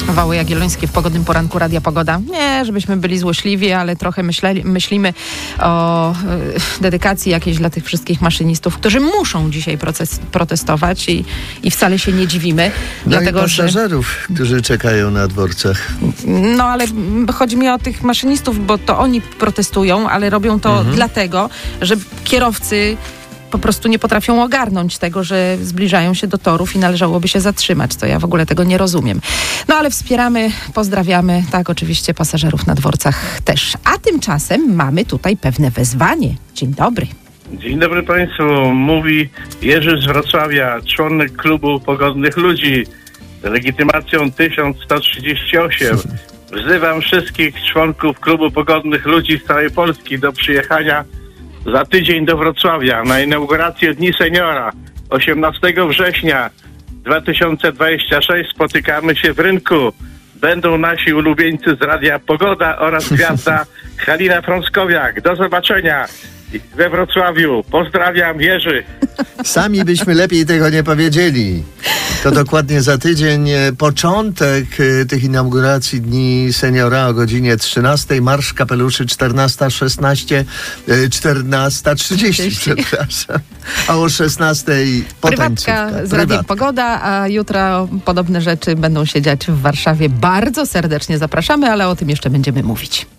Wały Jagiellońskie w pogodnym poranku Radia Pogoda. Nie, żebyśmy byli złośliwi, ale trochę myślimy o dedykacji jakiejś dla tych wszystkich maszynistów, którzy muszą dzisiaj protestować i wcale się nie dziwimy. No dlatego, i pasażerów, którzy czekają na dworcach. No ale chodzi mi o tych maszynistów, bo to oni protestują, ale robią to dlatego, że kierowcy po prostu nie potrafią ogarnąć tego, że zbliżają się do torów i należałoby się zatrzymać, co ja w ogóle tego nie rozumiem. No ale wspieramy, pozdrawiamy, tak oczywiście pasażerów na dworcach też. A tymczasem mamy tutaj pewne wezwanie. Dzień dobry. Dzień dobry Państwu. Mówi Jerzy z Wrocławia, członek klubu Pogodnych Ludzi z legitymacją 1138. Wzywam wszystkich członków klubu Pogodnych Ludzi z całej Polski do przyjechania za tydzień do Wrocławia na inaugurację Dni Seniora. 18 września 2026 spotykamy się w rynku. Będą nasi ulubieńcy z Radia Pogoda oraz gwiazda Halina Frąckowiak. Do zobaczenia we Wrocławiu. Pozdrawiam, Jerzy. Sami byśmy lepiej tego nie powiedzieli. To dokładnie za tydzień początek tych inauguracji Dni Seniora o godzinie 13. Marsz kapeluszy 14:30, przepraszam. A o 16:00 Prywatka z Radiem Pogoda, a jutro podobne rzeczy będą się dziać w Warszawie. Bardzo serdecznie zapraszamy, ale o tym jeszcze będziemy mówić.